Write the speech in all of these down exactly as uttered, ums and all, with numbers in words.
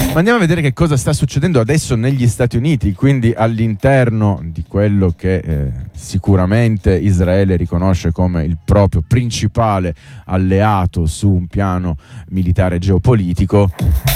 Ma andiamo a vedere che cosa sta succedendo adesso negli Stati Uniti, quindi all'interno di quello che eh, sicuramente Israele riconosce come il proprio principale alleato su un piano militare geopolitico.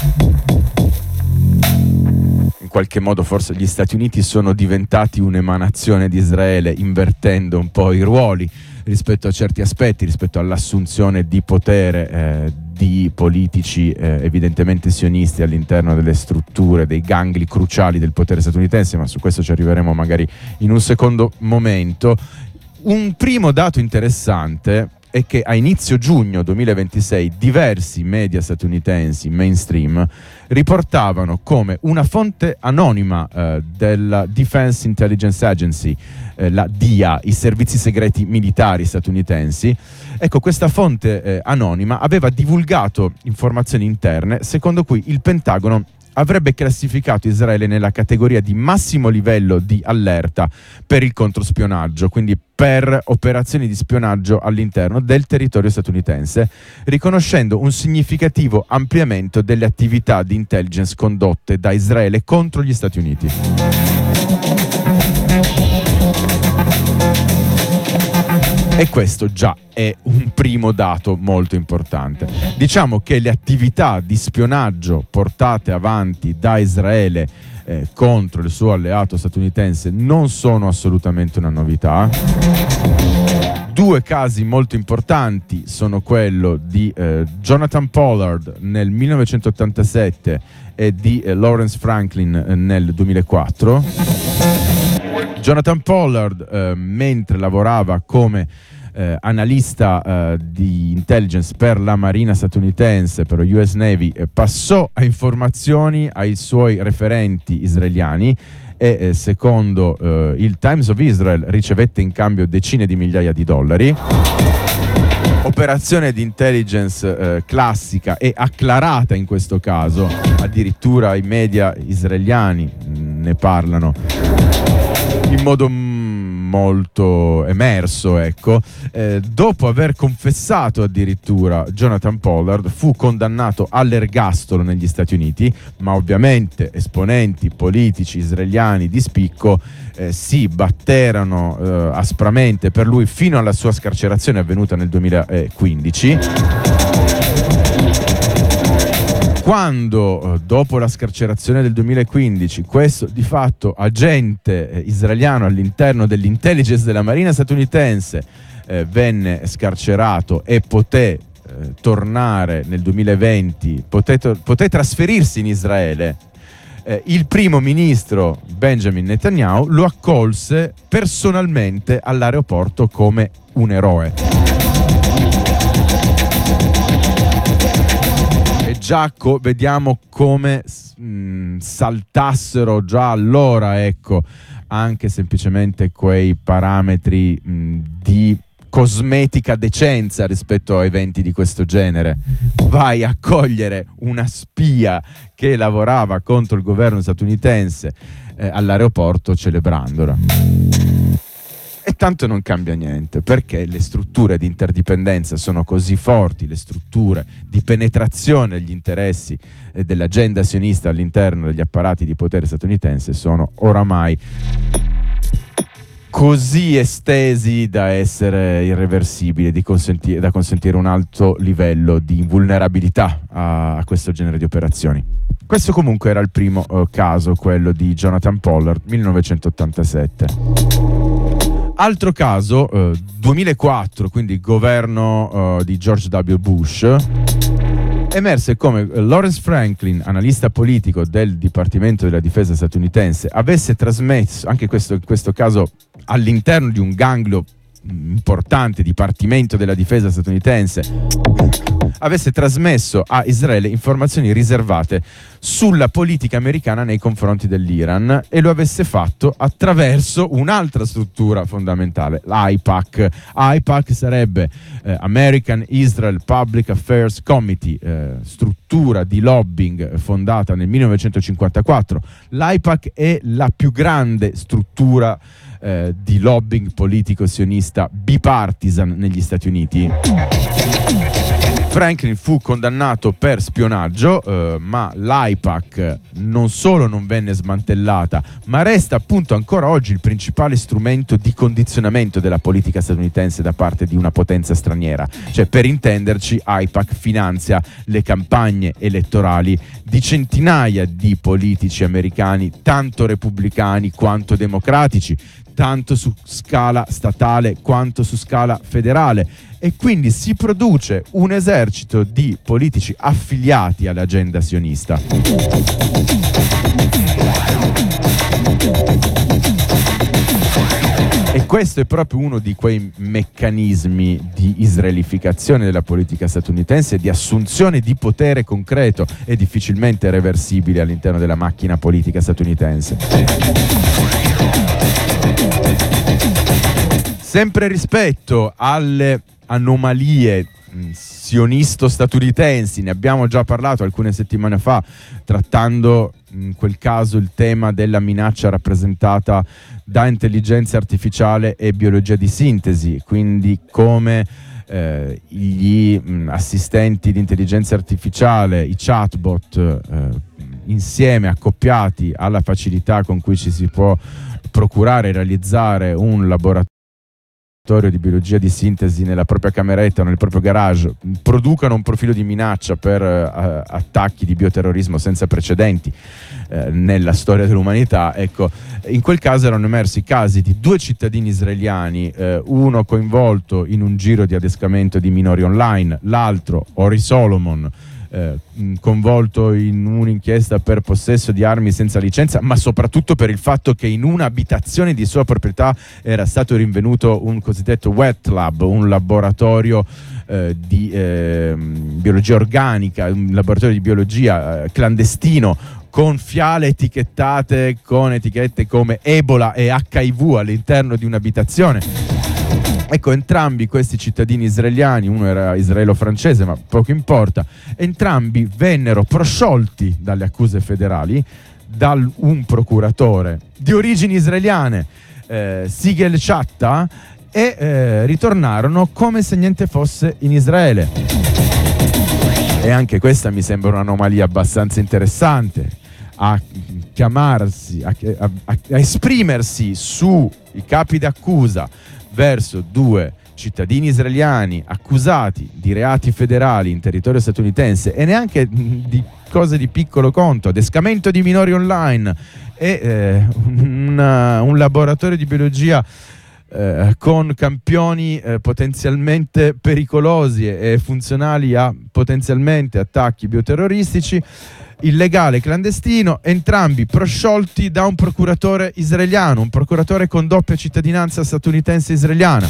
In qualche modo forse gli Stati Uniti sono diventati un'emanazione di Israele, invertendo un po' i ruoli rispetto a certi aspetti, rispetto all'assunzione di potere eh, di politici eh, evidentemente sionisti all'interno delle strutture, dei gangli cruciali del potere statunitense, ma su questo ci arriveremo magari in un secondo momento. Un primo dato interessante è che a inizio giugno duemilaventisei diversi media statunitensi mainstream riportavano come una fonte anonima eh, della Defense Intelligence Agency, eh, la D I A, i servizi segreti militari statunitensi, ecco, questa fonte eh, anonima aveva divulgato informazioni interne secondo cui il Pentagono avrebbe classificato Israele nella categoria di massimo livello di allerta per il controspionaggio, quindi per operazioni di spionaggio all'interno del territorio statunitense, riconoscendo un significativo ampliamento delle attività di intelligence condotte da Israele contro gli Stati Uniti. E questo già è un primo dato molto importante. Diciamo che le attività di spionaggio portate avanti da Israele eh, contro il suo alleato statunitense non sono assolutamente una novità. Due casi molto importanti sono quello di eh, Jonathan Pollard nel millenovecentottantasette e di eh, Lawrence Franklin eh, nel duemilaquattro. Jonathan Pollard, eh, mentre lavorava come eh, analista eh, di intelligence per la Marina statunitense, per lo U S Navy, eh, passò a informazioni ai suoi referenti israeliani e eh, secondo eh, il Times of Israel ricevette in cambio decine di migliaia di dollari. Operazione di intelligence eh, classica e acclarata in questo caso, addirittura i media israeliani mh, ne parlano in modo molto emerso, ecco. Eh, dopo aver confessato addirittura, Jonathan Pollard fu condannato all'ergastolo negli Stati Uniti, ma ovviamente esponenti politici israeliani di spicco eh, si batterono eh, aspramente per lui fino alla sua scarcerazione avvenuta nel duemilaquindici. Quando, dopo la scarcerazione del duemilaquindici, questo di fatto agente eh, israeliano all'interno dell'intelligence della Marina statunitense eh, venne scarcerato e poté eh, tornare nel duemilaventi, poté, to- poté trasferirsi in Israele, eh, il primo ministro Benjamin Netanyahu lo accolse personalmente all'aeroporto come un eroe. Già co- vediamo come mh, saltassero già allora, ecco, anche semplicemente quei parametri mh, di cosmetica decenza rispetto a eventi di questo genere. Vai a cogliere una spia che lavorava contro il governo statunitense eh, all'aeroporto celebrandola. E tanto non cambia niente, perché le strutture di interdipendenza sono così forti, le strutture di penetrazione degli interessi e dell'agenda sionista all'interno degli apparati di potere statunitense sono oramai così estesi da essere irreversibili, di consentire, da consentire un alto livello di invulnerabilità a, a questo genere di operazioni. Questo comunque era il primo uh, caso, quello di Jonathan Pollard, millenovecentottantasette. Altro caso, eh, duemilaquattro, quindi governo eh, di George W. Bush, emerse come Lawrence Franklin, analista politico del Dipartimento della Difesa statunitense, avesse trasmesso, anche questo, in questo caso all'interno di un ganglio importante Dipartimento della Difesa statunitense, avesse trasmesso a Israele informazioni riservate sulla politica americana nei confronti dell'Iran, e lo avesse fatto attraverso un'altra struttura fondamentale, l'A I P A C. A I P A C sarebbe eh, American Israel Public Affairs Committee, eh, struttura di lobbying fondata nel millenovecentocinquantaquattro. L'A I P A C è la più grande struttura eh, di lobbying politico sionista bipartisan negli Stati Uniti. Franklin fu condannato per spionaggio, eh, ma l'AIPAC non solo non venne smantellata, ma resta appunto ancora oggi il principale strumento di condizionamento della politica statunitense da parte di una potenza straniera. Cioè, per intenderci, AIPAC finanzia le campagne elettorali di centinaia di politici americani, tanto repubblicani quanto democratici, tanto su scala statale quanto su scala federale, e quindi si produce un esercito di politici affiliati all'agenda sionista. E questo è proprio uno di quei meccanismi di israelificazione della politica statunitense, di assunzione di potere concreto e difficilmente reversibile all'interno della macchina politica statunitense. Sempre rispetto alle anomalie sionisto-statunitensi, ne abbiamo già parlato alcune settimane fa, trattando in quel caso il tema della minaccia rappresentata da intelligenza artificiale e biologia di sintesi, quindi come eh, gli mh, assistenti di intelligenza artificiale, i chatbot, eh, insieme accoppiati alla facilità con cui ci si può procurare e realizzare un laboratorio di biologia di sintesi nella propria cameretta o nel proprio garage, producano un profilo di minaccia per uh, attacchi di bioterrorismo senza precedenti uh, nella storia dell'umanità. Ecco, in quel caso erano emersi casi di due cittadini israeliani, uh, uno coinvolto in un giro di adescamento di minori online, l'altro, Ori Solomon, Eh, convolto in un'inchiesta per possesso di armi senza licenza, ma soprattutto per il fatto che in un'abitazione di sua proprietà era stato rinvenuto un cosiddetto wet lab, un laboratorio eh, di eh, biologia organica, un laboratorio di biologia eh, clandestino, con fiale etichettate con etichette come Ebola e acca i vu all'interno di un'abitazione. Ecco, entrambi questi cittadini israeliani, uno era israelo-francese ma poco importa, entrambi vennero prosciolti dalle accuse federali da un procuratore di origini israeliane, eh, Sigel Chatta, e eh, ritornarono come se niente fosse in Israele. E anche questa mi sembra un'anomalia abbastanza interessante. A chiamarsi, a, a, a esprimersi sui capi d'accusa verso due cittadini israeliani accusati di reati federali in territorio statunitense, e neanche di cose di piccolo conto, adescamento di minori online e eh, un, un laboratorio di biologia eh, con campioni eh, potenzialmente pericolosi e funzionali a potenzialmente attacchi bioterroristici, illegale, clandestino, entrambi prosciolti da un procuratore israeliano, un procuratore con doppia cittadinanza statunitense israeliana.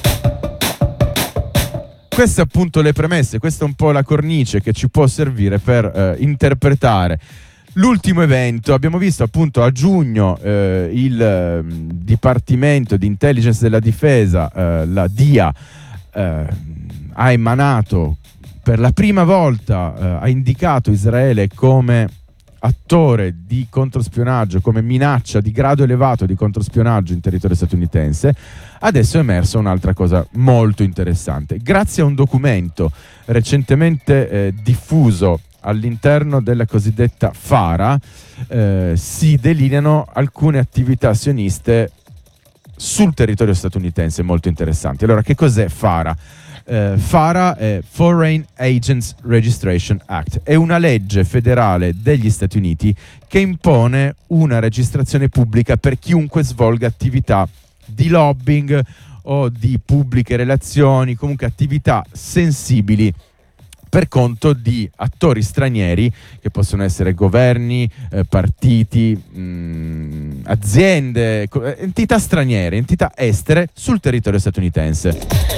Queste appunto le premesse, questa è un po' la cornice che ci può servire per eh, interpretare l'ultimo evento. Abbiamo visto appunto a giugno eh, il eh, Dipartimento di Intelligence della Difesa, eh, la D I A, eh, ha emanato per la prima volta, eh, ha indicato Israele come attore di controspionaggio, come minaccia di grado elevato di controspionaggio in territorio statunitense. Adesso è emersa un'altra cosa molto interessante. Grazie a un documento recentemente eh, diffuso all'interno della cosiddetta FARA, eh, si delineano alcune attività sioniste sul territorio statunitense molto interessanti. Allora, che cos'è FARA? Uh, FARA è Foreign Agents Registration Act, è una legge federale degli Stati Uniti che impone una registrazione pubblica per chiunque svolga attività di lobbying o di pubbliche relazioni, comunque attività sensibili per conto di attori stranieri che possono essere governi, eh, partiti, mh, aziende, co- entità straniere, entità estere sul territorio statunitense.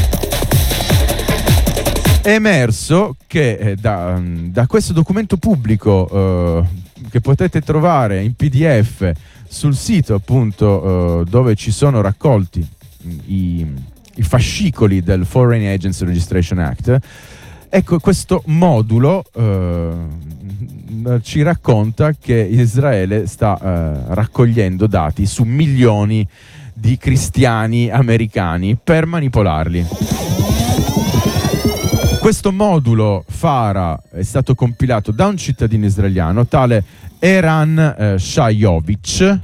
È emerso che eh, da, da questo documento pubblico eh, che potete trovare in P D F sul sito appunto eh, dove ci sono raccolti i, i fascicoli del Foreign Agents Registration Act, ecco, questo modulo eh, ci racconta che Israele sta eh, raccogliendo dati su milioni di cristiani americani per manipolarli. Questo modulo Fara è stato compilato da un cittadino israeliano, tale Eran eh, Shayovic,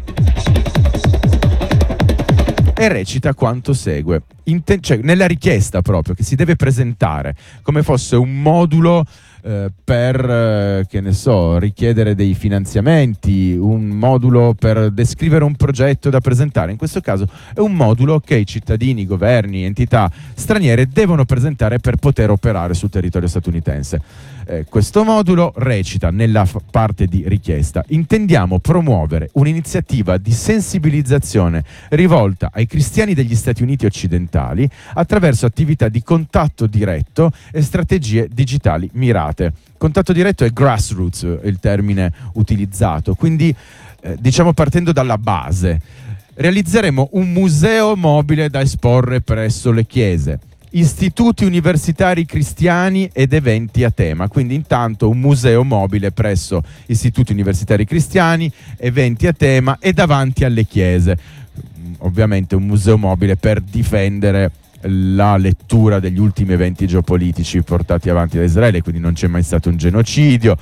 e recita quanto segue. Inten- cioè, nella richiesta proprio, che si deve presentare come fosse un modulo eh, per, eh, che ne so, richiedere dei finanziamenti, un modulo per descrivere un progetto da presentare. In questo caso è un modulo che i cittadini, governi, entità straniere devono presentare per poter operare sul territorio statunitense. Eh, questo modulo recita nella f- parte di richiesta: intendiamo promuovere un'iniziativa di sensibilizzazione rivolta ai cristiani degli Stati Uniti occidentali attraverso attività di contatto diretto e strategie digitali mirate. Contatto diretto è grassroots, il termine utilizzato, quindi eh, diciamo partendo dalla base. Realizzeremo un museo mobile da esporre presso le chiese, istituti universitari cristiani ed eventi a tema. Quindi intanto un museo mobile presso istituti universitari cristiani, eventi a tema e davanti alle chiese. Ovviamente un museo mobile per difendere la lettura degli ultimi eventi geopolitici portati avanti da Israele, quindi non c'è mai stato un genocidio.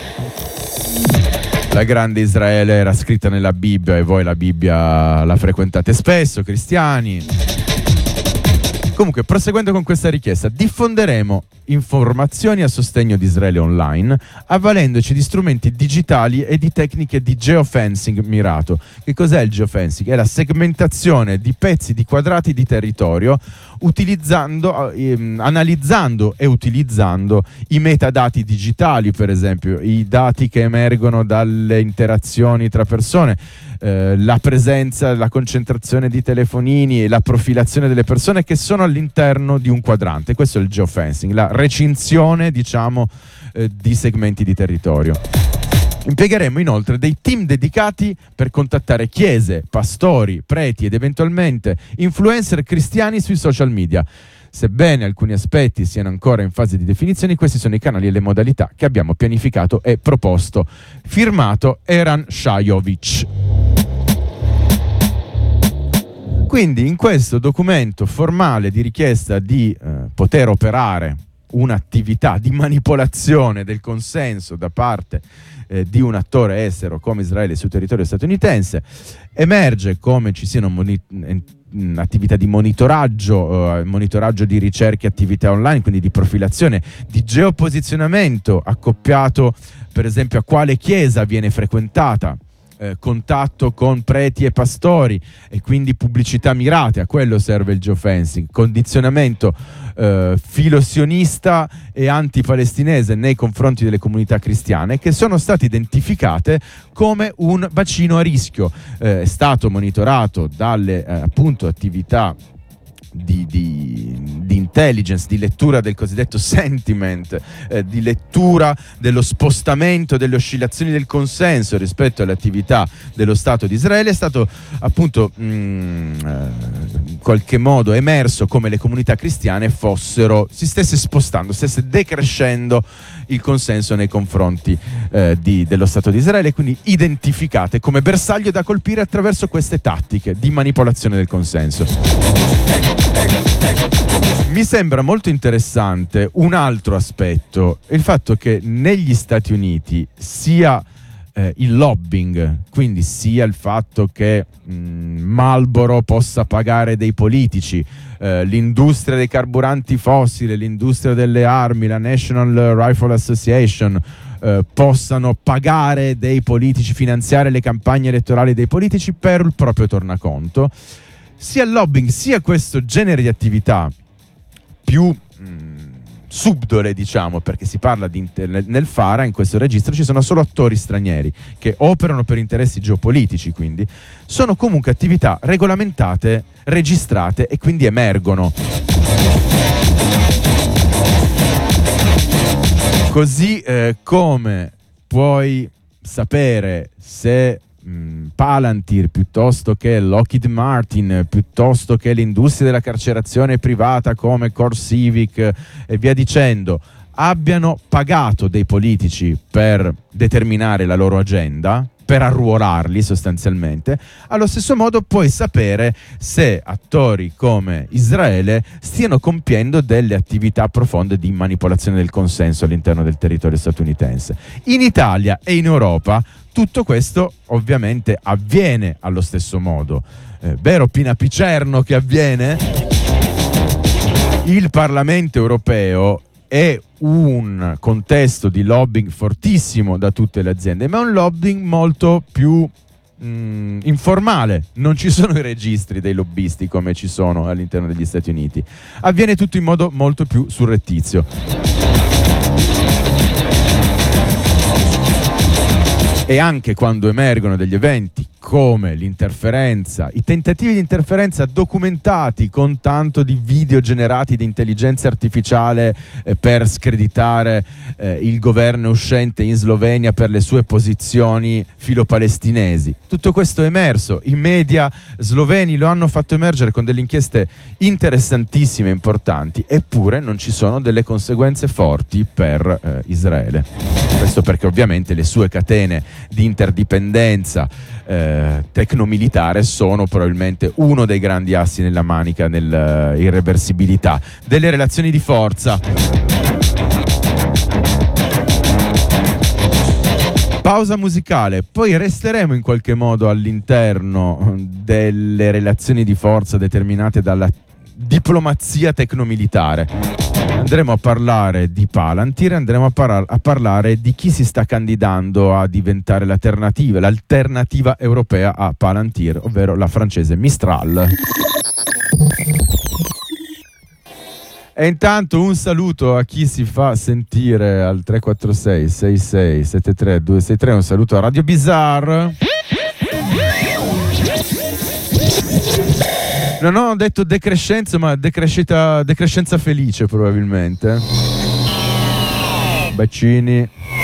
La grande Israele era scritta nella Bibbia e voi la Bibbia la frequentate spesso, cristiani. Comunque, proseguendo con questa richiesta, diffonderemo informazioni a sostegno di Israele online, avvalendoci di strumenti digitali e di tecniche di geofencing mirato. Che cos'è il geofencing? È la segmentazione di pezzi di quadrati di territorio utilizzando, ehm, analizzando e utilizzando i metadati digitali, per esempio, i dati che emergono dalle interazioni tra persone, eh, la presenza, la concentrazione di telefonini e la profilazione delle persone che sono all'interno di un quadrante. Questo è il geofencing, la recinzione, diciamo, eh, di segmenti di territorio. Impiegheremo inoltre dei team dedicati per contattare chiese, pastori, preti ed eventualmente influencer cristiani sui social media. Sebbene alcuni aspetti siano ancora in fase di definizione, questi sono i canali e le modalità che abbiamo pianificato e proposto. Firmato Eran Shayovic. Quindi in questo documento formale di richiesta di eh, poter operare un'attività di manipolazione del consenso da parte eh, di un attore estero come Israele sul territorio statunitense, emerge come ci siano moni- attività di monitoraggio, eh, monitoraggio di ricerche, attività online, quindi di profilazione, di geoposizionamento accoppiato per esempio a quale chiesa viene frequentata, eh, contatto con preti e pastori e quindi pubblicità mirate. A quello serve il geofencing, condizionamento eh, filosionista e antipalestinese nei confronti delle comunità cristiane che sono state identificate come un bacino a rischio. Eh, è stato monitorato dalle eh, appunto attività Di, di, di intelligence, di lettura del cosiddetto sentiment, eh, di lettura dello spostamento delle oscillazioni del consenso rispetto alle attività dello Stato di Israele. È stato appunto mh, eh, in qualche modo emerso come le comunità cristiane fossero, si stesse spostando, stesse decrescendo il consenso nei confronti eh, di, dello Stato di Israele, quindi identificate come bersaglio da colpire attraverso queste tattiche di manipolazione del consenso. Mi sembra molto interessante un altro aspetto, il fatto che negli Stati Uniti sia eh, il lobbying, quindi sia il fatto che mh, Marlboro possa pagare dei politici, eh, l'industria dei carburanti fossili, l'industria delle armi, la National Rifle Association eh, possano pagare dei politici, finanziare le campagne elettorali dei politici per il proprio tornaconto. Sia il lobbying sia questo genere di attività più mh, subdole, diciamo, perché si parla di inter- nel Fara, in questo registro ci sono solo attori stranieri che operano per interessi geopolitici, quindi sono comunque attività regolamentate, registrate e quindi emergono. Così eh, come puoi sapere se Palantir piuttosto che Lockheed Martin, piuttosto che l'industria della carcerazione privata come CoreCivic e via dicendo, abbiano pagato dei politici per determinare la loro agenda, per arruolarli sostanzialmente, allo stesso modo puoi sapere se attori come Israele stiano compiendo delle attività profonde di manipolazione del consenso all'interno del territorio statunitense. In Italia e in Europa tutto questo ovviamente avviene allo stesso modo. Eh, vero Pina Picerno che avviene? Il Parlamento europeo è un contesto di lobbying fortissimo da tutte le aziende, ma è un lobbying molto più mh, informale. Non ci sono i registri dei lobbisti come ci sono all'interno degli Stati Uniti. Avviene tutto in modo molto più surrettizio. E anche quando emergono degli eventi come l'interferenza, i tentativi di interferenza documentati con tanto di video generati di intelligenza artificiale eh, per screditare eh, il governo uscente in Slovenia per le sue posizioni filopalestinesi. Tutto questo è emerso, i media sloveni lo hanno fatto emergere con delle inchieste interessantissime e importanti, eppure non ci sono delle conseguenze forti per eh, Israele. Questo perché ovviamente le sue catene di interdipendenza eh, tecnomilitare sono probabilmente uno dei grandi assi nella manica nell'irreversibilità delle relazioni di forza. Pausa musicale, poi resteremo in qualche modo all'interno delle relazioni di forza determinate dalla diplomazia tecnomilitare. Andremo a parlare di Palantir, andremo a, par- a parlare di chi si sta candidando a diventare l'alternativa, l'alternativa europea a Palantir, ovvero la francese Mistral. E intanto un saluto a chi si fa sentire al tre quattro sei sei sei sette tre due sei tre, un saluto a Radio Bizarre. Non ho detto decrescenza, ma decrescita, decrescenza felice probabilmente. Bacini.